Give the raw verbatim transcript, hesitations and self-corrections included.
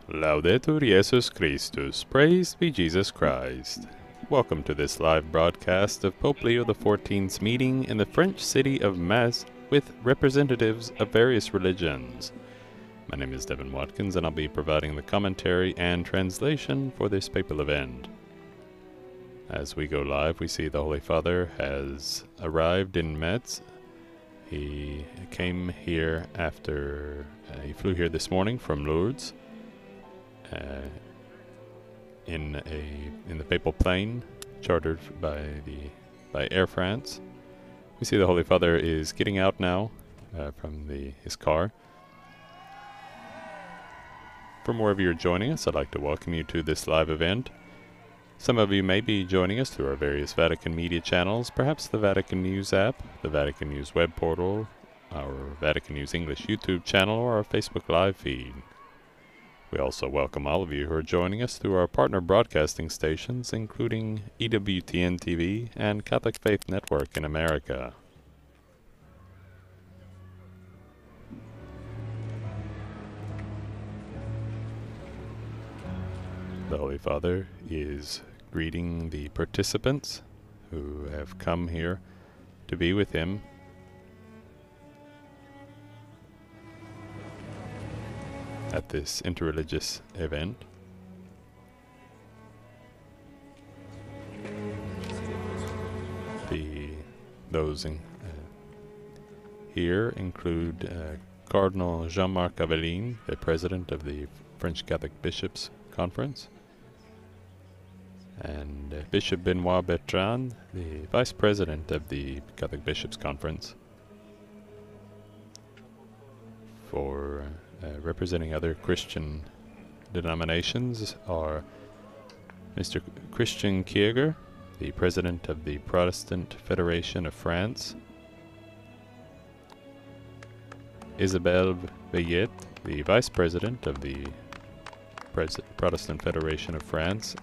Laudetur Jesus Christus, praised be Jesus Christ. Welcome to this live broadcast of Pope Leo the fourteenth's meeting in the French city of Metz with representatives of various religions. My name is Devin Watkins, and I'll be providing the commentary and translation for this papal event. As we go live, we see the Holy Father has arrived in Metz. He came here after, uh, he flew here this morning from Lourdes. Uh, in a in the papal plane chartered by the by Air France. We see the Holy Father is getting out now uh, from the his car. From wherever you're joining us, I'd like to welcome you to this live event. Some of you may be joining us through our various Vatican media channels, perhaps the Vatican News app, the Vatican News web portal, our Vatican News English YouTube channel, or our Facebook Live feed. We also welcome all of you who are joining us through our partner broadcasting stations, including E W T N T V and Catholic Faith Network in America. The Holy Father is greeting the participants who have come here to be with him. At this interreligious event. The those in, uh, here include uh, Cardinal Jean-Marc Aveline, the president of the French Catholic Bishops' Conference, and uh, Bishop Benoit Bertrand, the vice president of the Catholic Bishops' Conference. For Uh, representing other Christian denominations are Mister Christian Kierger, the President of the Protestant Federation of France, Isabelle Veillet, the Vice President of the Pres- Protestant Federation of France,